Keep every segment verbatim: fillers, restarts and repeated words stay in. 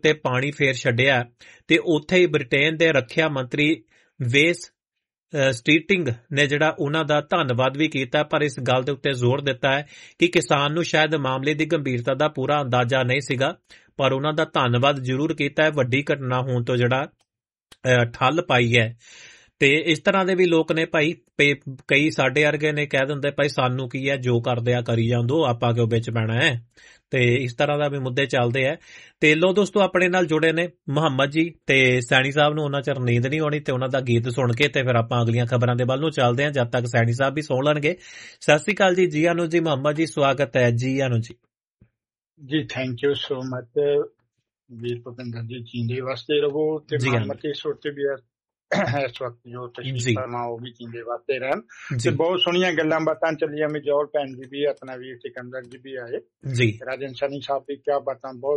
ਉੱਤੇ ਪਾਣੀ ਫੇਰ ਛੱਡਿਆ ਤੇ ਉੱਥੇ ਹੀ ਬ੍ਰਿਟੇਨ ਦੇ ਰੱਖਿਆ ਮੰਤਰੀ ਵੇਸ ਸਟੀਟਿੰਗ ਨੇ ਜਿਹੜਾ ਉਹਨਾਂ ਦਾ ਧੰਨਵਾਦ ਵੀ ਕੀਤਾ, ਪਰ ਇਸ ਗੱਲ ਦੇ ਉੱਤੇ ਜ਼ੋਰ ਦਿੱਤਾ ਹੈ ਕਿ ਕਿਸਾਨ ਨੂੰ ਸ਼ਾਇਦ ਮਾਮਲੇ ਦੀ ਗੰਭੀਰਤਾ ਦਾ ਪੂਰਾ ਅੰਦਾਜ਼ਾ ਨਹੀਂ ਸੀਗਾ, ਪਰ ਉਹਨਾਂ ਦਾ ਧੰਨਵਾਦ ਜ਼ਰੂਰ ਕੀਤਾ ਹੈ ਵੱਡੀ ਘਟਨਾ ਹੋਣ ਤੋਂ ਜਿਹੜਾ ਠੱਲ ਪਾਈ ਹੈ। ਤੇ ਇਸ ਤਰ੍ਹਾਂ ਦੇ ਵੀ ਲੋਕ ਨੇ ਭਾਈ, ਕਈ ਸਾਡੇ ਵਰਗੇ ਨੇ ਕਹਿ ਦਿੰਦੇ ਭਾਈ ਸਾਨੂੰ ਕੀ ਹੈ, ਜੋ ਕਰਦੇ ਆ ਕਰੀ ਜਾਂਦੋ, ਆਪਾਂ ਕਿਉਂ ਵਿੱਚ ਪੈਣਾ ਹੈ। ਤੇ ਇਸ ਤਰ੍ਹਾਂ ਦਾ ਵੀ ਮੁੱਦੇ ਚੱਲਦੇ ਆ। ਤੇ ਲੋ ਦੋਸਤੋ, ਆਪਣੇ ਨਾਲ ਜੁੜੇ ਨੇ ਮੁਹੰਮਦ ਜੀ ਤੇ ਸੈਣੀ ਸਾਹਿਬ ਨੂੰ ਉਹਨਾਂ ਚਿਰ ਨੀਂਦ ਨਹੀਂ ਆਉਣੀ, ਤੇ ਉਹਨਾਂ ਦਾ ਗੀਤ ਸੁਣ ਕੇ ਤੇ ਫਿਰ ਆਪਾਂ ਅਗਲੀਆਂ ਖਬਰਾਂ ਦੇ ਵੱਲ ਨੂੰ ਚੱਲਦੇ ਹਾਂ, ਜਦ ਤੱਕ ਸੈਣੀ ਸਾਹਿਬ ਵੀ ਸੌਂ ਲੈਣਗੇ। ਸਤਿ ਸ੍ਰੀ ਅਕਾਲ ਜੀ, ਜੀ ਆਨੂ ਜੀ। ਮੁਹੰਮਦ ਜੀ ਸਵਾਗਤ ਹੈ ਜੀ। ਆਨੂ ਜੀ ਜੀ ਥੈਂਕ ਯੂ ਸੋ ਮਚ ਵੀਰ ਭੁਪਿੰਦਰ ਜੀ, ਜੀਂਦੇ ਵਾਸਤੇ ਰਹੋ ਤੇ ਮੁਹੰਮਦ ਦੇ ਸੁਰ ਤੇ ਵੀ ਇਸ ਵਕਤ ਜੋ ਤਸ਼ਰੀਫ ਫਰਮਾ ਉਹ ਵੀ ਜੀਂਦੇ ਵਾਸਤੇ ਰਹਿਣ। ਤੇ ਬਹੁਤ ਸੋਹਣੀਆਂ ਗੱਲਾਂ ਬਾਤਾਂ ਚੱਲੀਆਂ, ਮਜੌਲ ਭੈਣ ਜੀ ਵੀ, ਆਪਣਾ ਵੀਰ ਸਿਕੰਦਰ ਜੀ ਵੀ ਆਏ ਜੀ, ਰਾਜਨ ਸਨੀ ਸਾਹਿਬ ਦੀ ਕਿਆ ਬਾਤਾਂ, ਬਹੁਤ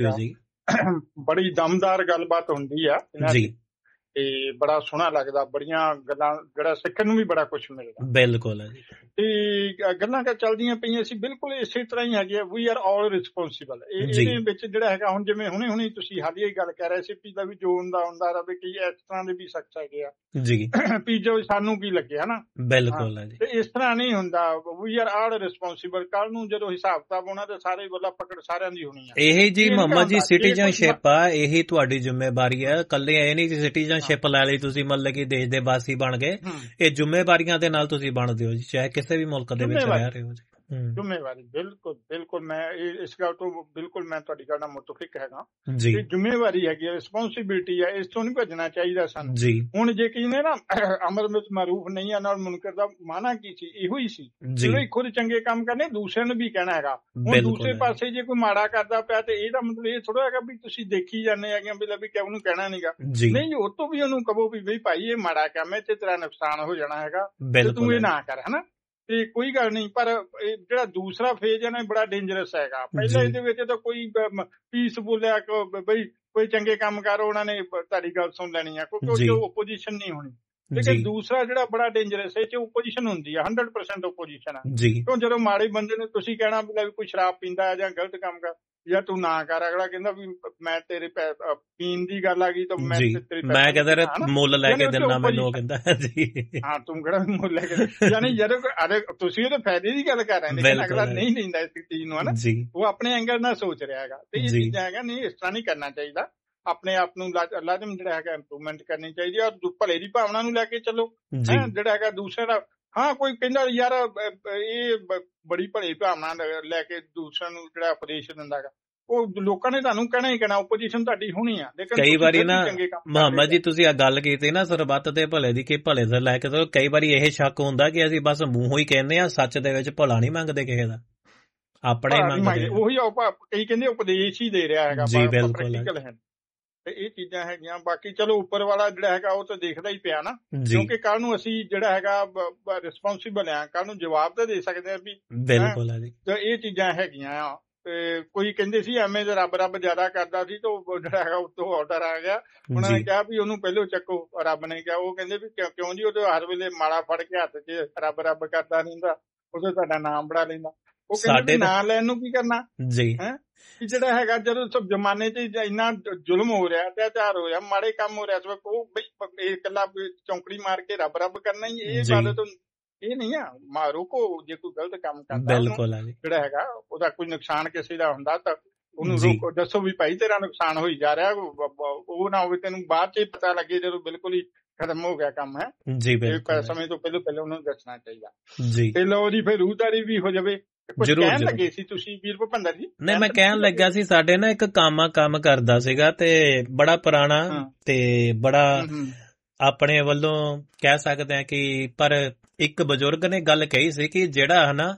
ਸੋਹਣਾ, ਬੜੀ ਦਮਦਾਰ ਗੱਲਬਾਤ ਹੁੰਦੀ ਆ ਜੀ ਤੇ ਬੜਾ ਸੋਹਣਾ ਲੱਗਦਾ, ਬੜੀਆਂ ਗੱਲਾਂ ਜਿਹੜਾ ਸਿੱਖਣ ਨੂੰ ਵੀ ਬੜਾ ਕੁਛ ਮਿਲਦਾ। ਬਿਲਕੁਲ ਤੇ ਗੱਲਾਂ ਕਿ ਚੱਲਦੀਆਂ ਪਈਆਂ ਸੀ, ਬਿਲਕੁਲ ਇਸੇ ਤਰ੍ਹਾਂ ਹੀ ਹੈਗੀ ਆ। ਵੀ ਆਰ ਆਲ ਰਿਸਪੋਂਸੀਬਲ। ਇਹਦੇ ਵਿੱਚ ਜਿਹੜਾ ਹੈਗਾ ਹੁਣ ਜਿਵੇਂ ਹੁਣੇ ਹੁਣੇ ਤੁਸੀਂ ਹਾਲੀ ਗੱਲ ਕਹਿ ਰਹੇ ਸੀ ਵੀ ਵੀ ਜੋ ਹੁੰਦਾ ਹੁੰਦਾ ਰਵੇ, ਕਈ ਇਸ ਤਰ੍ਹਾਂ ਦੇ ਵੀ ਸ਼ਖਸ ਹੈਗੇ ਆ ਜੀ ਵੀ ਜੋ ਸਾਨੂੰ ਕੀ ਲੱਗੇ ਹਨਾ। ਬਿਲਕੁਲ ਤੇ ਇਸ ਤਰ੍ਹਾਂ ਨਹੀਂ ਹੁੰਦਾ। ਵੀ ਆਰ ਆਲ ਰਿਸਪੋਂਸੀਬਲ। ਕੱਲ ਨੂੰ ਜਦੋਂ ਹਿਸਾਬ ਕਿਤਾਬ ਹੋਣਾ ਤੇ ਸਾਰੇ ਵੱਲਾ ਪਕੜ ਸਾਰਿਆਂ ਦੀ ਹੋਣੀ ਆ। ਇਹ ਜੀ ਮੁਹੰਮਦ ਜੀ ਸਿਟੀਜ਼ਨਸ਼ਿਪ ਆ, ਇਹੀ ਤੁਹਾਡੀ ਜ਼ਿੰਮੇਵਾਰੀ ਹੈ। ਕੱਲੇ ਇਹ ਨਹੀਂ ਕਿ ਸਿਟੀਜ਼ਨਸ਼ਿਪ ਲੈ ਲਈ ਤੁਸੀਂ, ਮਤਲਬ ਕਿ ਦੇਸ਼ ਦੇ ਵਾਸੀ ਬਣ ਗਏ। ਇਹ ਜ਼ਿੰਮੇਵਾਰੀਆਂ ਦੇ ਨਾਲ ਤੁਸੀਂ ਬਣਦੇ ਹੋ ਜੀ, ਚਾਹੇ ਕਿਸੇ ਵੀ ਮੁਲਕ ਦੇ ਵਿੱਚ ਰਹਿ ਰਹੇ ਹੋ ਜੀ। ਜ਼ਿੰਮੇਵਾਰੀ ਬਿਲਕੁਲ ਬਿਲਕੁਲ, ਮੈਂ ਇਸ ਗੱਲ ਤੋਂ ਬਿਲਕੁਲ ਮੈਂ ਤੁਹਾਡੀ ਗੱਲ ਨਾਲ ਮੁਤਫਿਕ ਹੈਗਾ ਜੀ। ਜ਼ਿੰਮੇਵਾਰੀ ਹੈਗੀ, ਰਿਸਪੋਂਸਿਬਿਲਿਟੀ ਹੈ, ਇਸ ਤੋਂ ਨਹੀਂ ਭੱਜਣਾ ਚਾਹੀਦਾ ਸਾਨੂੰ ਜੀ। ਹੁਣ ਜੇ ਕਹਿੰਦੇ ਨਾ ਅਮਰ ਵਿੱਚ ਮਾਰੂਫ ਨਹੀਂ ਆ ਨਾਲ ਮੁਨਕਰ ਦਾ ਮਾਨਾ ਕੀ ਸੀ, ਇਹੋ ਹੀ ਸੀ। ਜਿਹੜੇ ਖੁਦ ਚੰਗੇ ਕੰਮ ਕਰਨੇ ਦੂਸਰਿਆਂ ਨੂੰ ਵੀ ਕਹਿਣਾ ਹੈਗਾ। ਹੁਣ ਦੂਸਰੇ ਪਾਸੇ ਜੇ ਕੋਈ ਮਾੜਾ ਕਰਦਾ ਪਿਆ ਤੇ ਇਹਦਾ ਮਤਲਬ ਇਹ ਥੋੜਾ ਹੈਗਾ ਵੀ ਤੁਸੀਂ ਦੇਖੀ ਜਾਂਦੇ ਹੈਗੇ ਵੀ ਕਿ ਉਹਨੂੰ ਕਹਿਣਾ ਨੀਗਾ। ਨਹੀਂ, ਉਹ ਤੋਂ ਵੀ ਉਹਨੂੰ ਕਹੋ ਵੀ ਬਈ ਭਾਈ ਇਹ ਮਾੜਾ ਕੰਮ ਹੈ ਤੇ ਤੇਰਾ ਨੁਕਸਾਨ ਹੋ ਜਾਣਾ ਹੈਗਾ, ਤੂੰ ਇਹ ਨਾ ਕਰ ਹਨਾ। ਤੇ ਕੋਈ ਗੱਲ ਨਹੀਂ, ਪਰ ਜਿਹੜਾ ਦੂਸਰਾ ਫੇਜ਼ ਹੈ ਨਾ ਬੜਾ ਡੇਂਜਰਸ ਹੈਗਾ। ਪਹਿਲਾਂ ਇਹਦੇ ਵਿੱਚ ਤਾਂ ਕੋਈ ਪੀਸ ਬੋਲਿਆ ਬਈ ਕੋਈ ਚੰਗੇ ਕੰਮ ਕਰੋ, ਉਹਨਾਂ ਨੇ ਤੁਹਾਡੀ ਗੱਲ ਸੁਣ ਲੈਣੀ ਆ, ਕਿਉਂਕਿ ਉਹ ਓਪੋਜੀਸ਼ਨ ਨਹੀਂ ਹੋਣੀ। ਲੇਕਿਨ ਦੂਸਰਾ ਜਿਹੜਾ ਬੜਾ ਡੇਂਜਰਸ ਹੈ, ਓਪੋਜੀਸ਼ਨ ਹੁੰਦੀ ਆ, ਹੰਡਰਡ ਪਰਸੈਂਟ ਓਪੋਜੀਸ਼ਨ ਆ। ਕਿਉਂ ਜਦੋਂ ਮਾੜੇ ਬੰਦੇ ਨੂੰ ਤੁਸੀਂ ਕਹਿਣਾ ਵੀ ਕੋਈ ਸ਼ਰਾਬ ਪੀਂਦਾ ਹੈ ਜਾਂ ਗਲਤ ਕੰਮ ਕਰ ਜਾਂ ਤੂੰ ਨਾ ਕਰ, ਅਗਲਾ ਕਹਿੰਦਾ ਵੀ ਮੈਂ ਤੇਰੇ ਪੀਣ ਦੀ ਗੱਲ ਆ ਗਈ ਤਾਂ ਮੈਂ ਮੈਂ ਕਹਿੰਦਾ ਮੁੱਲ ਲੈ ਕੇ ਦਿੰਦਾ ਮੈਨੂੰ, ਕਹਿੰਦਾ ਜੀ ਹਾਂ ਤੂੰ ਕਿਹੜਾ ਮੁੱਲ ਲੈ ਕੇ, ਯਾਨੀ ਜਦੋਂ ਤੁਸੀਂ ਉਹਦੇ ਫਾਇਦੇ ਦੀ ਗੱਲ ਕਰ ਰਹੇ ਹੋ, ਅਗਲਾ ਨਹੀਂ ਲੈਂਦਾ ਇਸ ਚੀਜ਼ ਨੂੰ ਹਨਾ, ਉਹ ਆਪਣੇ ਐਂਗਲ ਨਾਲ ਸੋਚ ਰਿਹਾ ਹੈਗਾ। ਤੇ ਇਹ ਚੀਜ਼ਾਂ ਹੈਗਾ ਨਹੀਂ, ਇਸ ਤਰ੍ਹਾਂ ਨਹੀਂ ਕਰਨਾ ਚਾਹੀਦਾ। ਆਪਣੇ ਆਪ ਨੂੰ ਲਾਜ਼ਮ ਜਿਹੜਾ ਹੈਗਾ ਇੰਪਰੂਵਮੈਂਟ ਕਰਨੀ ਚਾਹੀਦੀ ਹੈ, ਔਰ ਭਲੇ ਦੀ ਭਾਵਨਾ ਨੂੰ ਲੈ ਕੇ ਚੱਲੋ ਜਿਹੜਾ ਹੈਗਾ ਦੂਸਰੇ ਦਾ। ਹਾਂ ਕੋਈ ਕਹਿੰਦਾ ਯਾਰ ਇਹ ਬੜੀ ਭਲੇ ਭਾਵਨਾ ਲੈ ਕੇ ਦੂਸਰਿਆਂ ਨੂੰ ਜਿਹੜਾ ਉਪਦੇਸ਼ ਦਿੰਦਾ ਹੈਗਾ, ਉਹ ਲੋਕਾਂ ਨੇ ਤੁਹਾਨੂੰ ਕਹਿਣਾ ਹੀ ਕਹਿਣਾ, ਓਪੋਜੀਸ਼ਨ ਤੁਹਾਡੀ ਹੋਣੀ ਆ। ਕਈ ਵਾਰੀ ਨਾ ਮੁਹੰਮਦ ਜੀ ਤੁਸੀਂ ਆ ਗੱਲ ਕੀਤੀ ਨਾ ਸਰਬੱਤ ਤੇ ਭਲੇ ਦੀ, ਕਿ ਭਲੇ ਦਾ ਲੈ ਕੇ ਤਾਂ ਕਈ ਵਾਰੀ ਇਹ ਸ਼ੱਕ ਹੁੰਦਾ ਕਿ ਅਸੀਂ ਬਸ ਮੂੰਹੋਂ ਹੀ ਕਹਿੰਦੇ ਆ, ਸੱਚ ਦੇ ਵਿੱਚ ਭਲਾ ਨਹੀਂ ਮੰਗਦੇ ਕਿਸੇ ਦਾ, ਆਪਣਾ ਹੀ ਮੰਗਦੇ। ਉਹੀ ਕਈ ਕਹਿੰਦੇ ਉਪਦੇਸ਼ ਹੀ ਦੇ ਰਿਹਾ ਹੈਗਾ, ਪ੍ਰੈਕਟੀਕਲ ਹੈ। ਤੇ ਇਹ ਚੀਜ਼ਾਂ ਹੈਗੀਆਂ। ਬਾਕੀ ਚਲੋ ਉੱਪਰ ਵਾਲਾ ਜਿਹੜਾ ਹੈਗਾ ਉਹ ਤਾਂ ਦੇਖਦਾ ਹੀ ਪਿਆ ਨਾ, ਕਿਉਂਕਿ ਕੱਲ ਨੂੰ ਅਸੀਂ ਜਿਹੜਾ ਹੈਗਾ ਰਿਸਪੋਂਸੀਬਲ ਆ, ਕੱਲ ਨੂੰ ਜਵਾਬ ਤਾਂ ਦੇ ਸਕਦੇ ਆ ਵੀ। ਬਿਲਕੁਲ ਤੇ ਇਹ ਚੀਜ਼ਾਂ ਹੈਗੀਆਂ ਆ। ਤੇ ਕੋਈ ਕਹਿੰਦੇ ਸੀ ਐਵੇਂ ਤੇ ਰੱਬ ਰੱਬ ਜ਼ਿਆਦਾ ਕਰਦਾ ਸੀ, ਤੇ ਜਿਹੜਾ ਹੈਗਾ ਉੱਤੋਂ ਆਰਡਰ ਆ ਗਿਆ, ਉਹਨਾਂ ਨੇ ਕਿਹਾ ਵੀ ਉਹਨੂੰ ਪਹਿਲੋਂ ਚੱਕੋ। ਰੱਬ ਨੇ ਕਿਹਾ, ਉਹ ਕਹਿੰਦੇ ਵੀ ਕਿਉਂ ਜੀ, ਉਹ ਤਾਂ ਹਰ ਵੇਲੇ ਮਾਲਾ ਫੜ ਕੇ ਹੱਥ 'ਚ ਰੱਬ ਰੱਬ ਕਰਦਾ ਰਹਿੰਦਾ, ਉਦੋਂ ਤੁਹਾਡਾ ਨਾਮ ਬੜਾ ਲੈਂਦਾ। ਉਹ ਕਹਿੰਦੇ ਨਾਂ ਲੈਣ ਨੂੰ ਕੀ ਕਰਨਾ ਜੀ ਹੈ। ਜਿਹੜਾ ਹੈਗਾ ਜਦੋਂ ਸਭ ਜ਼ਮਾਨੇ 'ਚ ਇੰਨਾ ਜ਼ੁਲਮ ਹੋ ਰਿਹਾ, ਅਤਿਆਚਾਰ ਹੋ ਰਿਹਾ, ਮਾੜੇ ਕੰਮ ਹੋ ਰਿਹਾ, ਇਸ ਵਕਤ ਉਹ ਬਈ ਇਕੱਲਾ ਚੌਂਕੜੀ ਮਾਰ ਕੇ ਰੱਬ ਰੱਬ ਕਰਨਾ ਹੀ ਇਹ ਗੱਲ ਤੋਂ ਇਹ ਨਹੀਂ ਆ। ਮਾ ਰੋਕੋ, ਜੇ ਕੋਈ ਗਲਤ ਕੰਮ ਕਰਦਾ ਜਿਹੜਾ ਹੈਗਾ ਉਹਦਾ ਕੋਈ ਨੁਕਸਾਨ ਕਿਸੇ ਦਾ ਹੁੰਦਾ ਤਾਂ ਉਹਨੂੰ ਰੋਕੋ, ਦੱਸੋ ਵੀ ਭਾਈ ਤੇਰਾ ਨੁਕਸਾਨ ਹੋਈ ਜਾ ਰਿਹਾ। ਉਹ ਨਾ ਹੋਵੇ ਤੈਨੂੰ ਬਾਅਦ 'ਚ ਪਤਾ ਲੱਗੇ ਜਦੋਂ ਬਿਲਕੁਲ ਹੀ ਖਤਮ ਹੋ ਗਿਆ ਕੰਮ ਹੈ। ਸਮੇਂ ਤੋਂ ਪਹਿਲਾਂ ਪਹਿਲਾਂ ਉਹਨੂੰ ਦੱਸਣਾ ਚਾਹੀਦਾ ਤੇ ਲਓ ਜੀ ਫਿਰ ਰੂਹਦਾਰੀ ਵੀ ਹੋ ਜਾਵੇ। ਕਹਿਣ ਲੱਗੇ ਸੀ ਤੁਸੀਂ ਵੀਰ ਭੁਪਿੰਦਰ ਜੀ? ਨਹੀਂ, ਮੈਂ ਕਹਿਣ ਲੱਗਾ ਸੀ ਸਾਡੇ ਨਾ ਇੱਕ ਕਾਮਾ ਕੰਮ ਕਰਦਾ ਸੀਗਾ ਤੇ ਬੜਾ ਪੁਰਾਣਾ ਤੇ ਬੜਾ ਆਪਣੇ ਵੱਲੋਂ ਕਹਿ ਸਕਦੇ ਆ ਕਿ, ਪਰ ਇੱਕ ਬਜ਼ੁਰਗ ਨੇ ਗੱਲ ਕਹੀ ਸੀ ਕਿ ਜਿਹੜਾ ਹਨਾ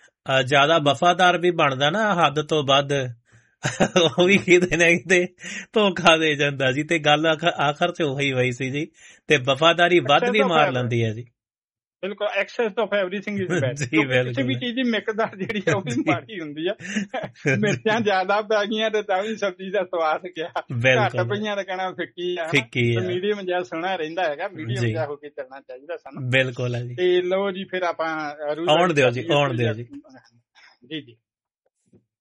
ਜ਼ਿਆਦਾ ਵਫ਼ਾਦਾਰ ਵੀ ਬਣਦਾ ਨਾ ਹੱਦ ਤੋਂ ਵੱਧ, ਉਹ ਵੀ ਕਿਤੇ ਨਾ ਕਿਤੇ ਧੋਖਾ ਦੇ ਜਾਂਦਾ ਜੀ। ਤੇ ਗੱਲ ਆਖਰ 'ਚ ਉਹੀ ਹੋਈ ਸੀ ਜੀ, ਤੇ ਵਫ਼ਾਦਾਰੀ ਵੱਧ ਵੀ ਮਾਰ ਲੈਂਦੀ ਹੈ ਜੀ। ਬਿਲਕੁਲ, access of everything is bad. ਕਿਸੇ ਵੀ ਚੀਜ਼ ਦੀ ਮਿਕਦਾਰ ਜਿਹੜੀ ਆ ਉਹ ਵੀ ਮਾੜੀ ਹੁੰਦੀ ਆ। ਮਿਰਚਾਂ ਜ਼ਿਆਦਾ ਪੈ ਗਈਆਂ ਤੇ ਤਾਂ ਵੀ ਸਬਜ਼ੀ ਦਾ ਸਵਾਦ ਗਿਆ, ਘੱਟ ਪਈਆਂ ਤਾਂ ਕਹਿਣਾ ਫਿੱਕੀ ਆ। ਮੀਡੀਅਮ ਜਿਹਾ ਸੋਹਣਾ ਰਹਿੰਦਾ ਹੈਗਾ, ਮੀਡੀਅਮ ਜਿਹਾ ਹੋ ਕੇ ਚੱਲਣਾ ਚਾਹੀਦਾ ਸਾਨੂੰ। ਬਿਲਕੁਲ ਹੈ ਜੀ। ਤੇ ਲਓ ਜੀ ਫਿਰ ਆਪਾਂ ਆਉਣ ਦਿਓ ਜੀ, ਆਉਣ ਦਿਓ ਜੀ ਜੀ ਜੀ।